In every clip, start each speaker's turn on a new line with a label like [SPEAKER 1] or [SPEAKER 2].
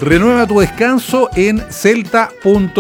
[SPEAKER 1] Renueva tu descanso en celta.cl.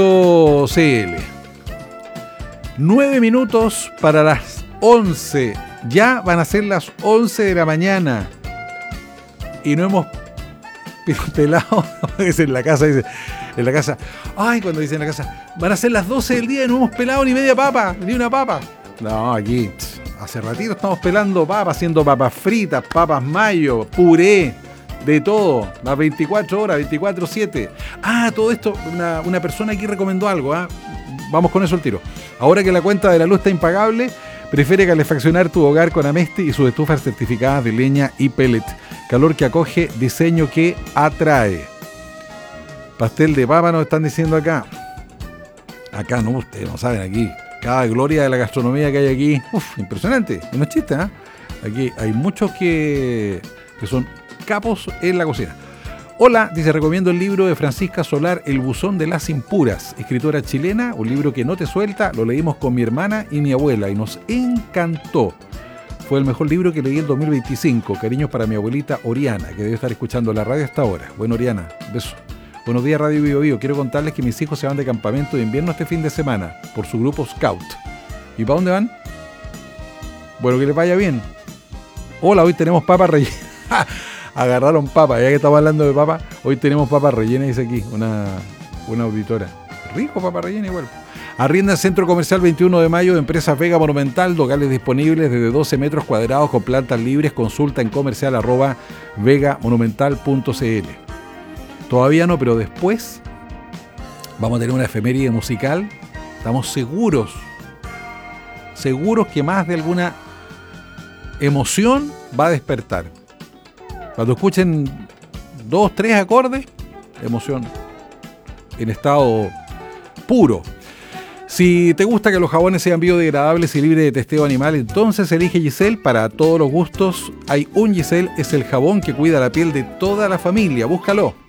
[SPEAKER 1] 9 minutos para las 11. Ya van a ser las 11 de la mañana. Y no hemos pelado. En la casa, dice. En la casa. Ay, cuando dicen en la casa. Van a ser las 12 del día y no hemos pelado ni media papa. Ni una papa. No, aquí. Hace ratito estamos pelando papas, haciendo papas fritas, papas mayo, puré. De todo, las 24 horas, 24/7. Ah, todo esto, una persona aquí recomendó algo, ¿ah? Vamos con eso al tiro. Ahora que la cuenta de la luz está impagable, prefiere calefaccionar tu hogar con Amesti y sus estufas certificadas de leña y pellet. Calor que acoge, diseño que atrae. Pastel de papa nos están diciendo acá. Acá, no, ustedes no saben, aquí. Cada gloria de la gastronomía que hay aquí. Uf, impresionante. No es chiste, ¿eh? Aquí hay muchos que son capos en la cocina. Hola, dice, recomiendo el libro de Francisca Solar, El buzón de las impuras, escritora chilena, un libro que no te suelta, lo leímos con mi hermana y mi abuela y nos encantó. Fue el mejor libro que leí en 2025. Cariños para mi abuelita Oriana, que debe estar escuchando la radio hasta ahora. Bueno, Oriana, beso. Buenos días, Radio Bio Bio. Quiero contarles que mis hijos se van de campamento de invierno este fin de semana por su grupo Scout. ¿Y para dónde van? Bueno, que les vaya bien. Hola, hoy tenemos papas rellenas. Agarraron papas, ya que estamos hablando de papas, hoy tenemos papas rellenas, dice aquí, una auditora. Rico papas rellenas igual. Arrienda en Centro Comercial 21 de Mayo de Empresas Vega Monumental, locales disponibles desde 12 metros cuadrados con plantas libres, consulta en comercial@vegamonumental.cl. Todavía no, pero después vamos a tener una efeméride musical, estamos seguros que más de alguna emoción va a despertar. Cuando escuchen 2, 3 acordes, emoción en estado puro. Si te gusta que los jabones sean biodegradables y libres de testeo animal, entonces elige Giselle. Para todos los gustos hay un Giselle, es el jabón que cuida la piel de toda la familia. Búscalo.